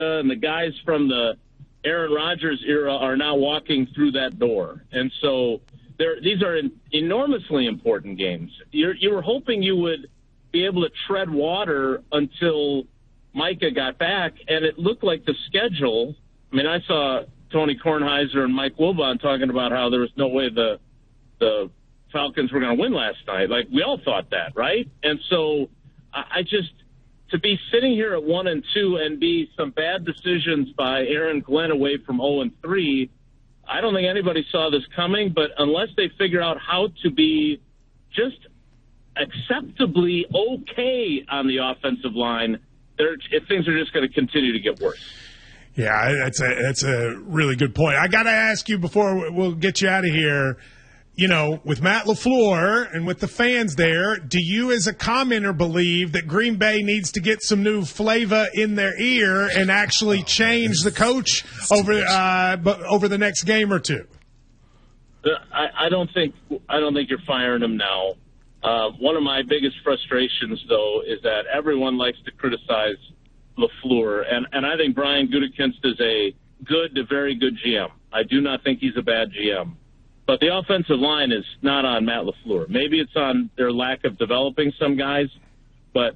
and the guys from the Aaron Rodgers era are now walking through that door. And so these are enormously important games. You were hoping you would be able to tread water until Micah got back, and it looked like the schedule. I mean, I saw Tony Kornheiser and Mike Wilbon talking about how there was no way the Falcons were going to win last night. Like, we all thought that, right? And so I just, to be sitting here at 1-2 and be some bad decisions by Aaron Glenn away from 0-3, I don't think anybody saw this coming, but unless they figure out how to be just acceptably okay on the offensive line, things are just going to continue to get worse. Yeah, that's a really good point. I got to ask you before we'll get you out of here, you know, with Matt LaFleur and with the fans there, do you as a commenter believe that Green Bay needs to get some new flavor in their ear and actually change the coach over the next game or two? I don't think you're firing him now. One of my biggest frustrations, though, is that everyone likes to criticize LaFleur, and I think Brian Gutekunst is a good to very good GM. I do not think he's a bad GM. But the offensive line is not on Matt LaFleur. Maybe it's on their lack of developing some guys, but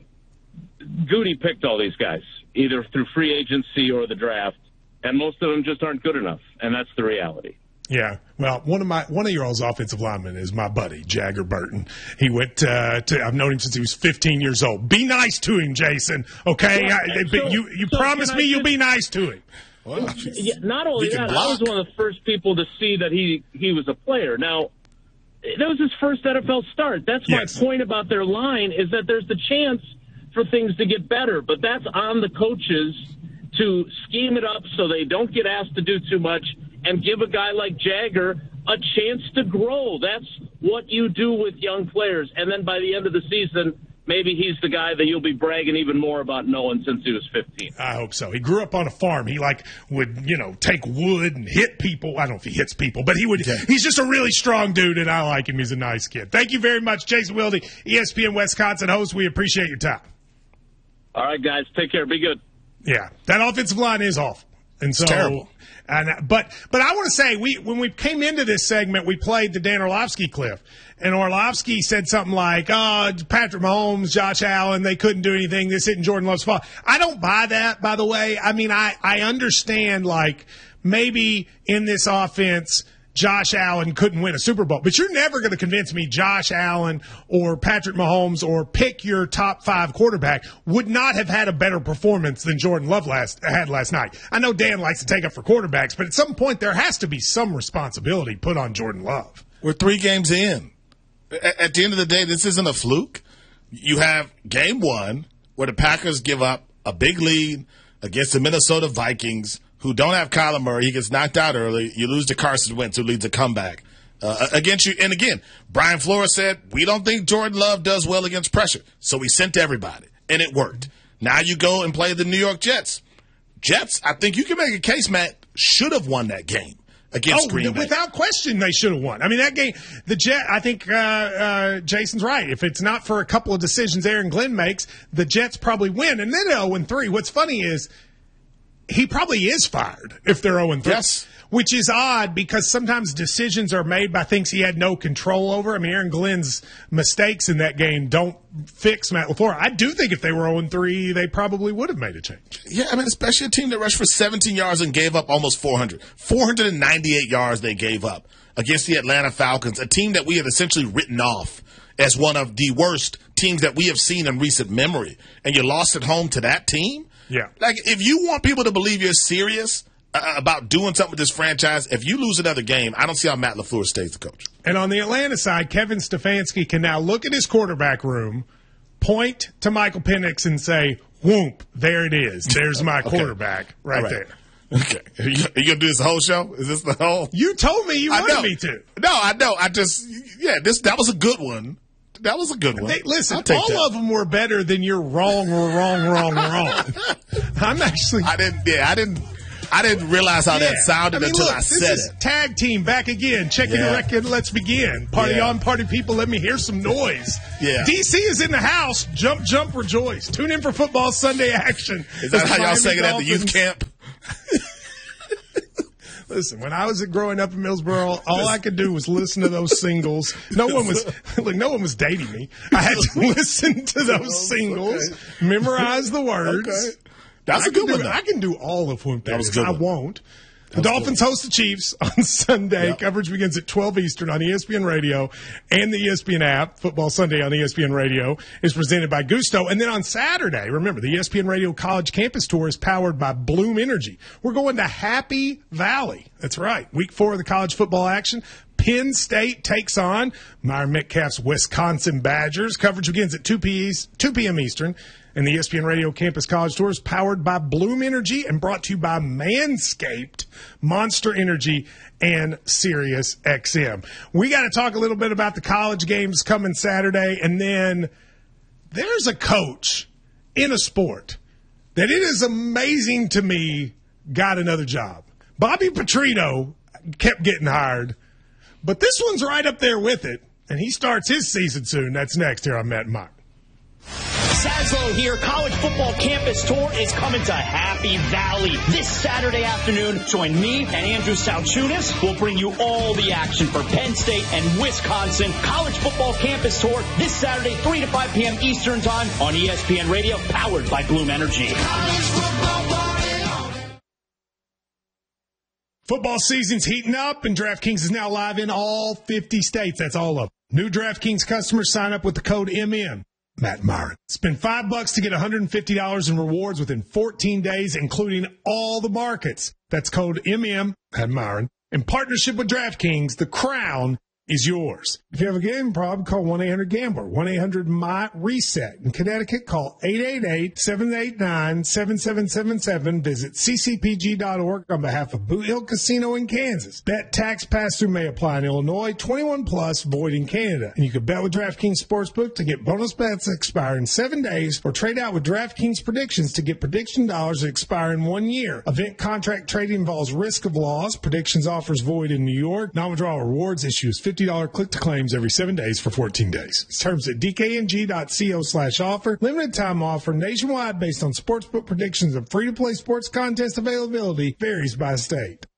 Goody picked all these guys, either through free agency or the draft, and most of them just aren't good enough, and that's the reality. Yeah, well, one of your all's offensive linemen is my buddy Jagger Burton. He went I've known him since he was 15 years old. Be nice to him, Jason. Okay, you promise me you'll be nice to him. Well, not only that, I was one of the first people to see that he was a player. Now, that was his first NFL start. That's my point about their line, is that there's the chance for things to get better, but that's on the coaches to scheme it up so they don't get asked to do too much and give a guy like Jagger a chance to grow. That's what you do with young players. And then by the end of the season, maybe he's the guy that you'll be bragging even more about knowing since he was 15. I hope so. He grew up on a farm. He would, take wood and hit people. I don't know if he hits people, but he would. Yeah. He's just a really strong dude, and I like him. He's a nice kid. Thank you very much, Jason Wilde, ESPN Wisconsin host. We appreciate your time. All right, guys. Take care. Be good. Yeah, that offensive line is awful. And so, it's terrible. But I want to say, when we came into this segment, we played the Dan Orlovsky clip. And Orlovsky said something like, Patrick Mahomes, Josh Allen, they couldn't do anything. This isn't Jordan Love's fault. I don't buy that, by the way. I mean, I understand, maybe in this offense, Josh Allen couldn't win a Super Bowl. But you're never going to convince me Josh Allen or Patrick Mahomes or pick your top 5 quarterback would not have had a better performance than Jordan Love had last night. I know Dan likes to take up for quarterbacks, but at some point there has to be some responsibility put on Jordan Love. We're 3 games in. At the end of the day, this isn't a fluke. You have game 1 where the Packers give up a big lead against the Minnesota Vikings, who don't have Kyler Murray. He gets knocked out early. You lose to Carson Wentz, who leads a comeback against you. And again, Brian Flores said, we don't think Jordan Love does well against pressure. So we sent everybody, and it worked. Now you go and play the New York Jets. Jets, I think you can make a case, Matt, should have won that game against Green Bay. Without question, they should have won. I mean, that game, the Jets, I think Jason's right. If it's not for a couple of decisions Aaron Glenn makes, the Jets probably win. And then 0-3. What's funny is, he probably is fired if they're 0-3. Yes. Which is odd because sometimes decisions are made by things he had no control over. I mean, Aaron Glenn's mistakes in that game don't fix Matt LaFleur. I do think if they were 0-3, they probably would have made a change. Yeah, I mean, especially a team that rushed for 17 yards and gave up almost 400. 498 yards they gave up against the Atlanta Falcons, a team that we had essentially written off as one of the worst teams that we have seen in recent memory. And you lost at home to that team? Yeah. If you want people to believe you're serious about doing something with this franchise, if you lose another game, I don't see how Matt LaFleur stays the coach. And on the Atlanta side, Kevin Stefanski can now look at his quarterback room, point to Michael Penix and say, whoop, there it is. There's my quarterback right there. Okay. Are you going to do this the whole show? Is this the whole? You told me you wanted me to. No, I know. That was a good one. That was a good one. Hey, listen, all of them were better than your wrong. I'm actually. I I didn't realize how that sounded until I said it. Tag team back again. Check in the record. Let's begin. Party on, party people. Let me hear some noise. Yeah. DC is in the house. Jump, jump, rejoice. Tune in for football Sunday action. Is that how y'all sing it at the youth camp? Listen, when I was growing up in Millsboro, all I could do was listen to those singles. No one was dating me. I had to listen to those singles, memorize the words. Okay. That's a good one, though. I can do all of them. That was good. I won't. The Dolphins host the Chiefs on Sunday. Yep. Coverage begins at 12 Eastern on ESPN Radio and the ESPN app. Football Sunday on ESPN Radio is presented by Gusto. And then on Saturday, remember, the ESPN Radio College Campus Tour is powered by Bloom Energy. We're going to Happy Valley. That's right. Week 4 of the college football action. Penn State takes on Myron Metcalf's Wisconsin Badgers. Coverage begins at 2 p.m. Eastern. And the ESPN Radio Campus College Tour is powered by Bloom Energy and brought to you by Manscaped, Monster Energy, and Sirius XM. We got to talk a little bit about the college games coming Saturday. And then there's a coach in a sport that it is amazing to me got another job. Bobby Petrino kept getting hired, but this one's right up there with it. And he starts his season soon. That's next here on Matt and Mike. Saslow here. College football campus tour is coming to Happy Valley this Saturday afternoon. Join me and Andrew Salchunas. We'll bring you all the action for Penn State and Wisconsin. College football campus tour this Saturday, 3 to 5 p.m. Eastern time on ESPN Radio, powered by Bloom Energy. Football season's heating up, and DraftKings is now live in all 50 states. That's all of them. New DraftKings customers sign up with the code MM. Matt Myron. Spend $5 to get $150 in rewards within 14 days, including all the markets. That's code MM, Matt Myron. In partnership with DraftKings, the crown is yours. If you have a gambling problem, call 1-800-GAMBLER, 1-800-MY-RESET. In Connecticut, call 888-789-7777. Visit ccpg.org on behalf of Boot Hill Casino in Kansas. Bet tax pass-through may apply in Illinois, 21 plus, void in Canada. And you can bet with DraftKings Sportsbook to get bonus bets that expire in 7 days, or trade out with DraftKings Predictions to get prediction dollars that expire in 1 year. Event contract trading involves risk of loss. Predictions offers void in New York. Non-withdrawal rewards issues $50 click-to-claims every 7 days for 14 days. Terms at dkng.co/offer. Limited time offer nationwide based on sportsbook predictions and free-to-play sports contest availability varies by state.